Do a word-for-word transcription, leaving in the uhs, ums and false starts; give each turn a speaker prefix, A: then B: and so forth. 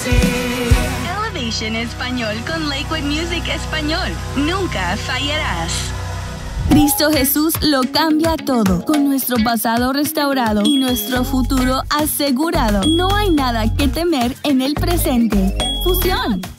A: Elevation Español con Lakewood Music Español. Nunca fallarás.
B: Cristo Jesús lo cambia todo. Con nuestro pasado restaurado y nuestro futuro asegurado, no hay nada que temer en el presente. Fusión.